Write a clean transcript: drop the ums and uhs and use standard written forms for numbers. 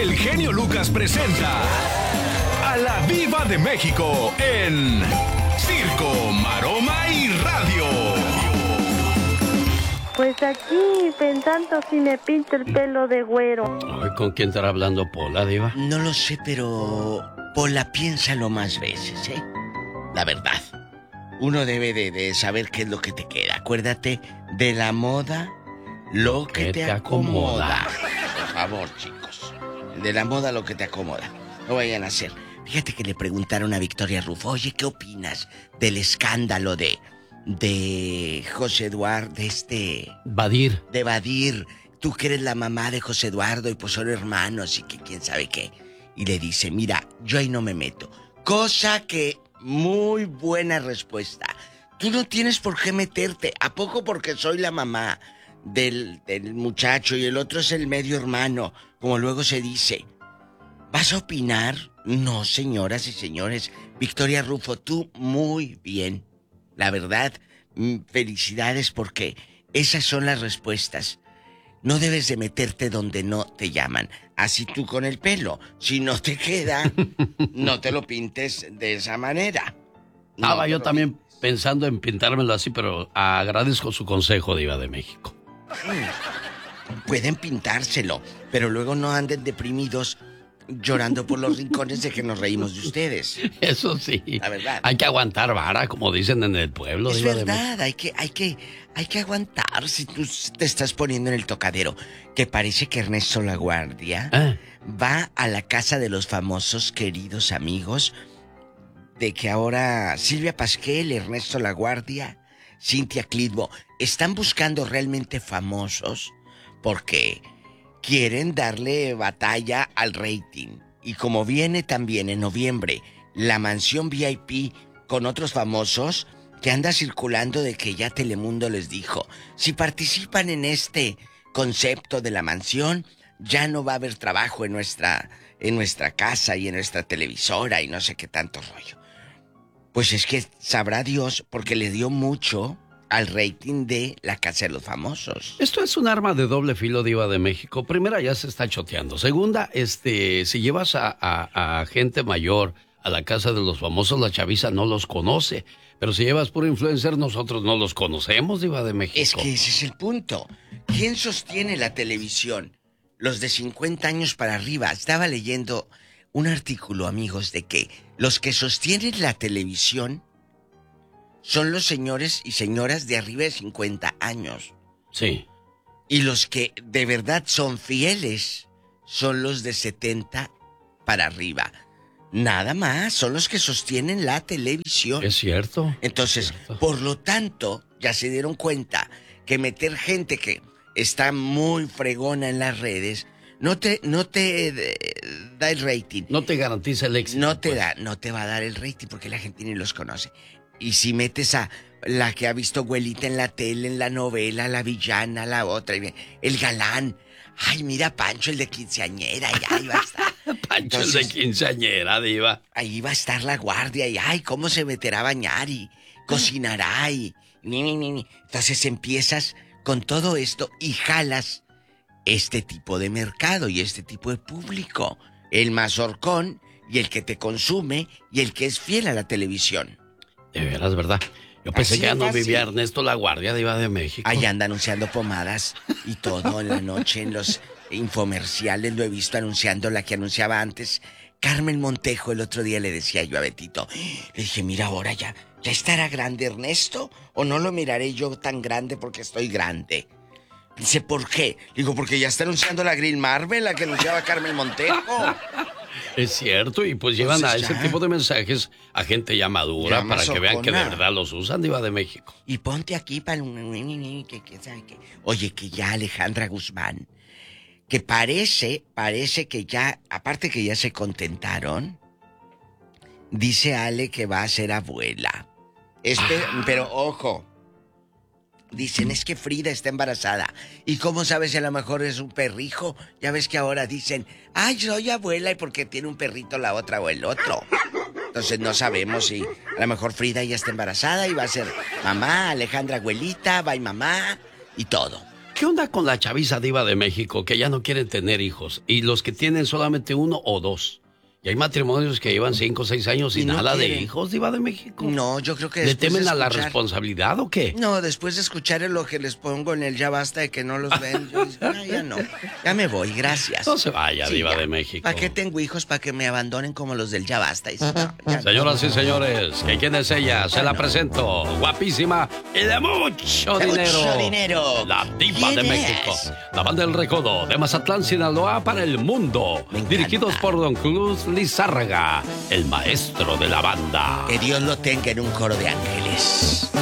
el genio Lucas presenta a la Diva de México en Circo, Maroma y Radio. Pues aquí pensando si me pinto el pelo de güero. Ay, ¿con quién estará hablando Pola, Diva? No lo sé, pero Pola, piénsalo más veces, ¿eh? La verdad. Uno debe de saber qué es lo que te queda. Acuérdate de la moda, lo que te acomoda. Por favor, chicos. De la moda, lo que te acomoda. No vayan a hacer. Fíjate que le preguntaron a Victoria Rufo, oye, ¿qué opinas del escándalo de José Eduardo, Badir. de Badir? Tú que eres la mamá de José Eduardo y pues son hermanos y que quién sabe qué. Y le dice, mira, yo ahí no me meto. Cosa que, muy buena respuesta. Tú no tienes por qué meterte. ¿A poco porque soy la mamá del muchacho y el otro es el medio hermano, como luego se dice, vas a opinar? No, señoras y señores. Victoria Rufo, tú muy bien. La verdad, felicidades porque esas son las respuestas. No debes de meterte donde no te llaman. Así tú con el pelo. Si no te queda, no te lo pintes de esa manera. Estaba yo también pensando en pintármelo así, pero agradezco su consejo, Diva de México. Pueden pintárselo, pero luego no anden deprimidos llorando por los rincones de que nos reímos de ustedes. Eso sí. La verdad. Hay que aguantar vara, como dicen en el pueblo. Es Diva verdad, hay que aguantar si tú te estás poniendo en el tocadero. Que parece que Ernesto Laguardia va a la casa de los famosos queridos amigos. De que ahora Silvia Pasquel, Ernesto Laguardia, Cintia Clitbo están buscando realmente famosos porque quieren darle batalla al rating. Y como viene también en noviembre la mansión VIP con otros famosos, que anda circulando de que ya Telemundo les dijo, si participan en este concepto de la mansión, ya no va a haber trabajo en nuestra casa y en nuestra televisora y no sé qué tanto rollo. Pues es que sabrá Dios porque le dio mucho al rating de la Casa de los Famosos. Esto es un arma de doble filo, Diva de México. Primera, ya se está choteando. Segunda, si llevas a gente mayor a la Casa de los Famosos, la chaviza no los conoce. Pero si llevas puro influencer, nosotros no los conocemos, Diva de México. Es que ese es el punto. ¿Quién sostiene la televisión? Los de 50 años para arriba. Estaba leyendo un artículo, amigos, de que los que sostienen la televisión son los señores y señoras de arriba de 50 años. Sí. Y los que de verdad son fieles son los de 70 para arriba. Nada más, son los que sostienen la televisión. Es cierto. Entonces, es cierto. Por lo tanto, ya se dieron cuenta que meter gente que está muy fregona en las redes no te da el rating. No te garantiza el éxito. No te va a dar el rating porque la gente ni los conoce. Y si metes a la que ha visto abuelita en la tele, en la novela, la villana, la otra, el galán. Ay, mira Pancho, el de quinceañera, y ahí va a estar. Pancho, entonces, el de quinceañera, Diva. Ahí va a estar la guardia y ay, cómo se meterá a bañar y cocinará y... Entonces empiezas con todo esto y jalas este tipo de mercado y este tipo de público. El mazorcón y el que te consume y el que es fiel a la televisión. De veras, ¿verdad? Yo pensé que ya no vivía Ernesto Laguardia, Diva de México. Ahí anda anunciando pomadas y todo en la noche en los infomerciales. Lo he visto anunciando la que anunciaba antes. Carmen Montejo, el otro día le decía yo a Betito. Le dije, mira, ahora ya estará grande Ernesto o no lo miraré yo tan grande porque estoy grande. Dice, ¿por qué? Digo, porque ya está anunciando la Grill Marvel, la que anunciaba Carmen Montejo. Es cierto, y pues llevan a ese tipo de mensajes a gente ya madura ya para que vean que de verdad los usan, Diva de México. Y ponte aquí para... Oye, que ya Alejandra Guzmán, que parece que ya, aparte que ya se contentaron, dice Ale que va a ser abuela. Pero ojo, dicen es que Frida está embarazada. ¿Y cómo sabes si a lo mejor es un perrijo? Ya ves que ahora dicen, ay, soy abuela y porque tiene un perrito la otra o el otro. Entonces no sabemos si a lo mejor Frida ya está embarazada y va a ser mamá, Alejandra abuelita, va y mamá y todo. ¿Qué onda con la chaviza diva de México que ya no quieren tener hijos? Y los que tienen solamente uno o dos. Y hay matrimonios que llevan 5 o 6 años y no nada quieren. De hijos, diva de México. No, yo creo que ¿Le temen a la responsabilidad o qué? No, después de escuchar lo que les pongo en el ya basta de que no los ven, yo digo, ya no, ya me voy, gracias. No se vaya, sí, diva ya. De México. ¿Para qué tengo hijos? ¿Para que me abandonen como los del ya basta? Y no, señoras y señores, ¿quién es ella? Se la presento, guapísima y de mucho dinero. La diva de México. La banda del Recodo, de Mazatlán, Sinaloa, para el mundo. Dirigidos por Don Cruz Lizárraga, el maestro de la banda. Que Dios lo tenga en un coro de ángeles.